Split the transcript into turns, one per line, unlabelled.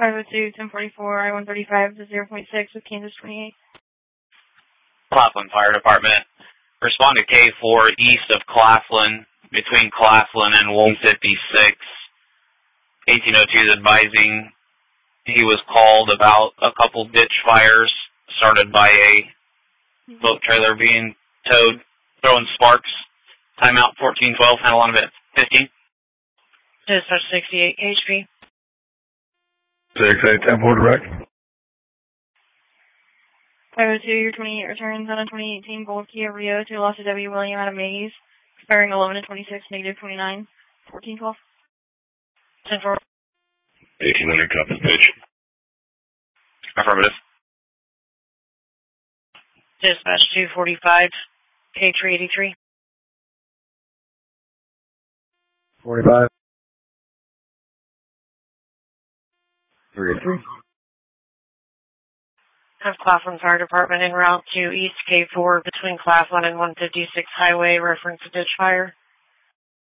502, 1044, I-135 to 0.6 with Kansas 28.
Claflin Fire Department. Respond to K4 east of Claflin, between Claflin and 156. 1802 is advising he was called about a couple ditch fires started by a boat trailer being towed, throwing sparks. Timeout 1412, handle on event 15.
Dispatch 68, HP.
68, 10-4 direct.
502, your 28 returns on a 2018 Gold Kia Rio to Los W. William out of Mays, expiring 11/26, negative 29, 1412.
10-4.
1800, copy pitch.
Affirmative.
Dispatch 245, K383.
45. 383.
Have Claflin Fire Department en route to East K4 between Claflin and 156 Highway, reference a ditch fire.